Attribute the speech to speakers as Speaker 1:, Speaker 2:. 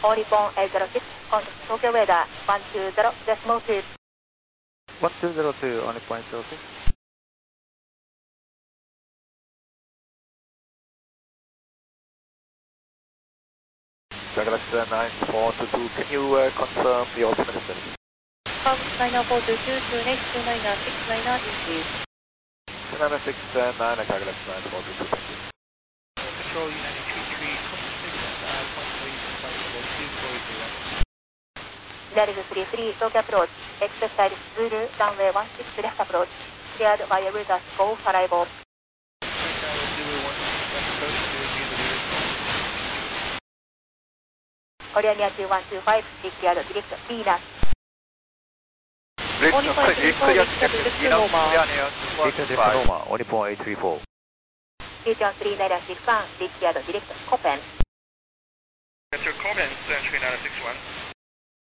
Speaker 1: All Nippon 806, contact Tokyo weather 120.2.
Speaker 2: 1202, All Nippon 806.
Speaker 3: Douglas 9422, can you confirm the ultimate status?
Speaker 1: 90422, 28969 please.
Speaker 3: 2969, Douglas 9422, thank you.
Speaker 2: Control United Tree,
Speaker 1: United 33, Tokyo approach, express side Zulu, runway 16 left approach, cleared via routers go for arrival. Korea near 2125, cleared direct Venus.
Speaker 3: All Nippon 834,
Speaker 2: Norma, All Nippon 834.
Speaker 1: Region 3961, cleared direct Copen.
Speaker 3: Enter Copen, 3961.